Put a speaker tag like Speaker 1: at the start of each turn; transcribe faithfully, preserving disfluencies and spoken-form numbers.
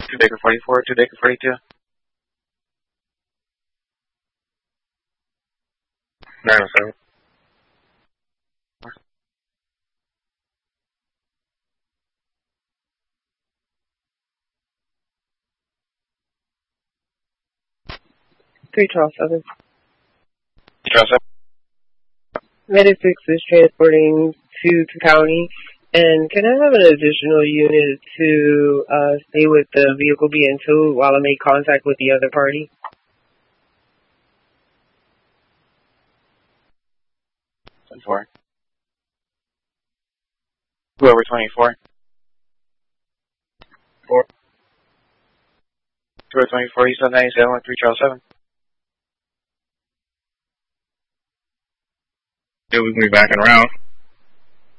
Speaker 1: two Baker forty-four, two Baker forty-two. nine oh seven.
Speaker 2: three twelve seven.
Speaker 1: three twelve seven.
Speaker 2: Medic six is transporting to the county. And can I have an additional unit to uh, stay with the vehicle being towed while I make contact with the other party?
Speaker 1: ten four. Whoever twenty-four. Four. Whoever twenty-four, you said ninety-seven with three twelve seven. Yeah, we can be back en route.